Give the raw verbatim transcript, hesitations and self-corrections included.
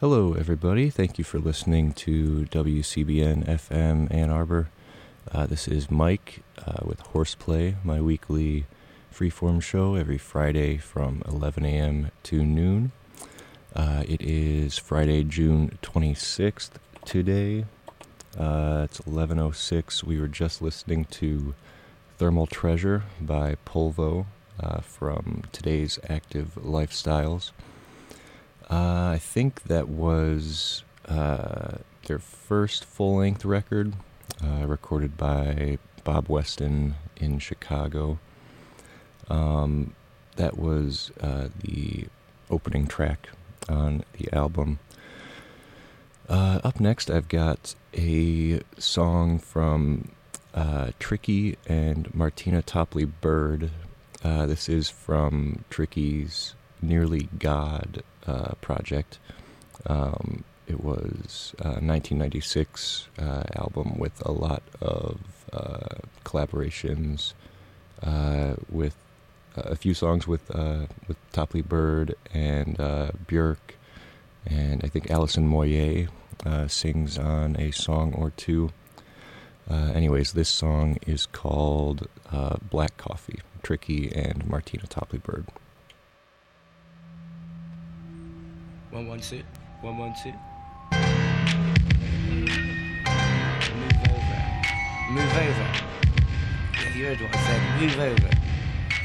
Hello, everybody. Thank you for listening to W C B N F M Ann Arbor. Uh, this is Mike uh, with Horseplay, my weekly freeform show every Friday from eleven a.m. to noon. Uh, it is Friday, June twenty-sixth today. Uh, it's eleven oh six. We were just listening to Thermal Treasure by Polvo uh, from today's Active Lifestyles. Uh, I think that was uh, their first full-length record, uh, recorded by Bob Weston in Chicago. Um, that was uh, the opening track on the album. Uh, up next, I've got a song from uh, Tricky and Martina Topley Bird. Uh, this is from Tricky's Nearly God uh, project. Um, it was a nineteen ninety-six uh, album with a lot of uh, collaborations uh, with uh, a few songs with uh, with Topley Bird and uh, Björk, and I think Alison Moyet uh, sings on a song or two. Uh, anyways, this song is called uh, Black Coffee, Tricky and Martina Topley Bird. One, one, two. One, one, two. Move over. Move over. Yeah, you heard what I said. Move over.